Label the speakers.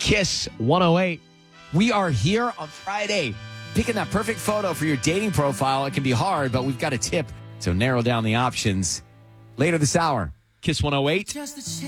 Speaker 1: Kiss 108. We are here on Friday. Picking that perfect photo for your dating profile. It can be hard, but we've got a tip to narrow down the options. Later this hour, Kiss 108.